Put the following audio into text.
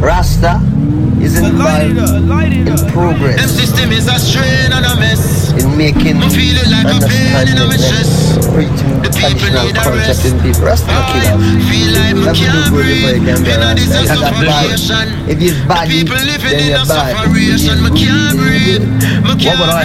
Rasta is involved in progress. The system is a strain and a mess. In making understanding preaching the traditional culture to the people. Rasta killer. That's a good break and if it's bad, then you're bad. If it's good,